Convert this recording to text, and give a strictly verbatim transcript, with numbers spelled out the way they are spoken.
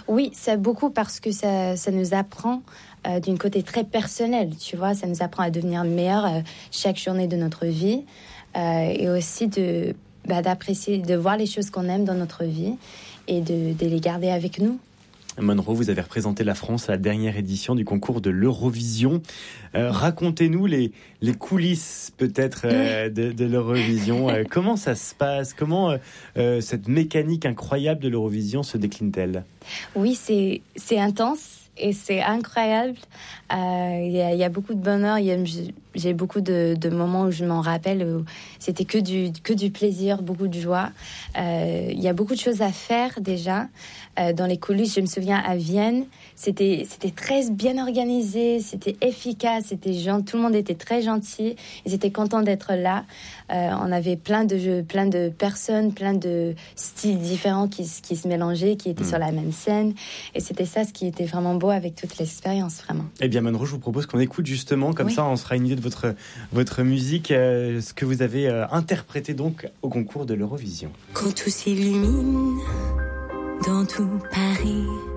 Oui, c'est beaucoup parce que ça, ça nous apprend euh, d'une côté très personnel, tu vois. Ça nous apprend à devenir meilleur euh, chaque journée de notre vie euh, et aussi de, bah, d'apprécier, de voir les choses qu'on aime dans notre vie et de, de les garder avec nous. Monroe, vous avez représenté la France à la dernière édition du concours de l'Eurovision. Euh, racontez-nous les, les coulisses peut-être euh, de, de l'Eurovision. Euh, comment ça se passe ? Comment euh, euh, cette mécanique incroyable de l'Eurovision se décline-t-elle ? Oui, c'est, c'est intense. Et c'est incroyable. Il euh, y, y a beaucoup de bonheur. Y a, j'ai beaucoup de, de moments où je m'en rappelle où c'était que du, que du plaisir, beaucoup de joie. Il euh, y a beaucoup de choses à faire déjà. Euh, dans les coulisses, je me souviens à Vienne, c'était, c'était très bien organisé, c'était efficace, c'était gens, tout le monde était très gentil. Ils étaient contents d'être là. Euh, on avait plein de jeux, plein de personnes, plein de styles différents qui, qui se mélangeaient, qui étaient mmh. sur la même scène. Et c'était ça ce qui était vraiment beau avec toute l'expérience, vraiment. Eh bien, Monroe, je vous propose qu'on écoute justement, comme oui. ça on se fera une idée de votre, votre musique, euh, ce que vous avez euh, interprété donc au concours de l'Eurovision. Quand tout s'illumine dans tout Paris,